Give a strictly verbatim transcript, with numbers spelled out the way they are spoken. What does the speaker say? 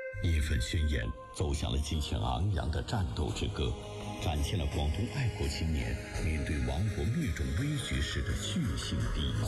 一份宣言走向了激情昂扬的战斗之歌，展现了广东爱国青年面对亡国灭种危局时的血性第一。